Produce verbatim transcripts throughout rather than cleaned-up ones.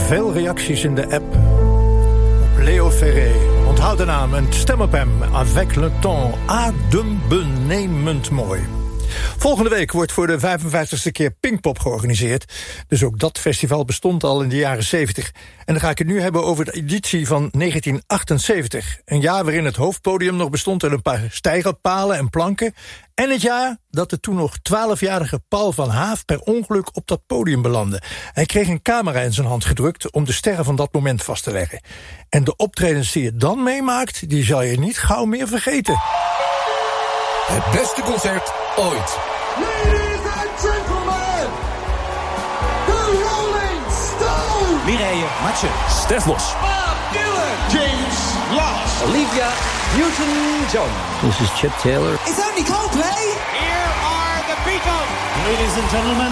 Veel reacties in de app. Leo Ferré. Onthoud de naam en stem op hem. Avec le temps. Adembenemend mooi. Volgende week wordt voor de vijfenvijftigste keer Pinkpop georganiseerd. Dus ook dat festival bestond al in de jaren zeventig. En dan ga ik het nu hebben over de editie van negentien achtenzeventig. Een jaar waarin het hoofdpodium nog bestond uit een paar steigerpalen en planken. En het jaar dat de toen nog twaalfjarige Paul van Haaf per ongeluk op dat podium belandde. Hij kreeg een camera in zijn hand gedrukt om de sterren van dat moment vast te leggen. En de optredens die je dan meemaakt, die zal je niet gauw meer vergeten. Het beste concert ooit. Ladies and gentlemen, the Rolling Stones. Mireille Mathieu. Stef Bos. Bob Dylan. James Last. Olivia Newton-John. This is Chip Taylor. It's only Coldplay. Here are the Beatles. Ladies and gentlemen,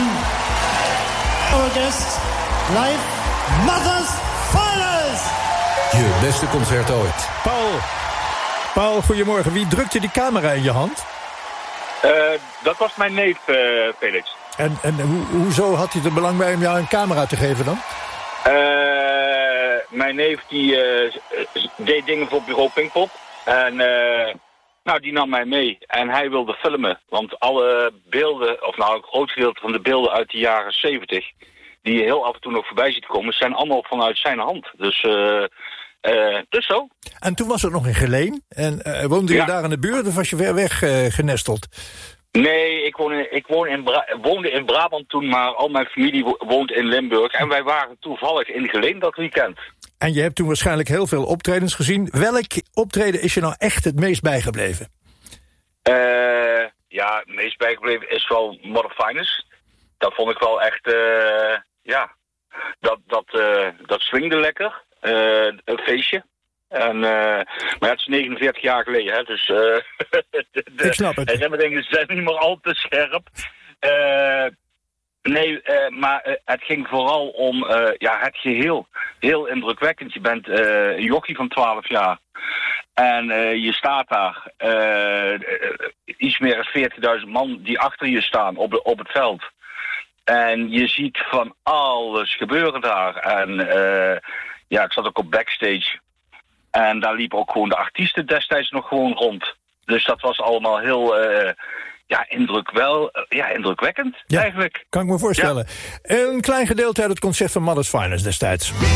our guest, live Mother's Finest. Je beste concert ooit. Paul. Paul, goedemorgen. Wie drukte die camera in je hand? Uh, dat was mijn neef, uh, Felix. En, en ho- hoezo had hij er belang bij om jou een camera te geven dan? Uh, mijn neef die uh, deed dingen voor bureau Pinkpop. En uh, nou, die nam mij mee. En hij wilde filmen. Want alle beelden, of nou een groot gedeelte van de beelden uit de jaren zeventig... die je heel af en toe nog voorbij ziet komen, zijn allemaal vanuit zijn hand. Dus... Uh, Uh, dus zo. En toen was het nog in Geleen. En uh, woonde je ja. daar in de buurt of was je ver weg uh, genesteld? Nee, ik, woon in, ik woon in Bra- woonde in Brabant toen, maar al mijn familie wo- woont in Limburg. En wij waren toevallig in Geleen dat weekend. En je hebt toen waarschijnlijk heel veel optredens gezien. Welk optreden is je nou echt het meest bijgebleven? Uh, ja, het meest bijgebleven is wel Mother Finest. Dat vond ik wel echt, uh, ja, dat, dat, uh, dat swingde lekker. Uh, een feestje. En, uh, maar ja, het is negenenveertig jaar geleden, hè, dus uh, de, de ik snap het. herinneringen zijn niet meer al te scherp. Uh, nee, uh, maar uh, het ging vooral om uh, ja, het geheel. Heel indrukwekkend. Je bent uh, een jochie van twaalf jaar. En uh, je staat daar. Uh, uh, iets meer dan veertigduizend man die achter je staan op, op het veld. En je ziet van alles gebeuren daar. En... Uh, Ja, ik zat ook op backstage. En daar liepen ook gewoon de artiesten destijds nog gewoon rond. Dus dat was allemaal heel uh, ja, indruk wel, uh, ja, indrukwekkend ja, eigenlijk. Kan ik me voorstellen. Ja. Een klein gedeelte uit het concert van Mother's Finest destijds.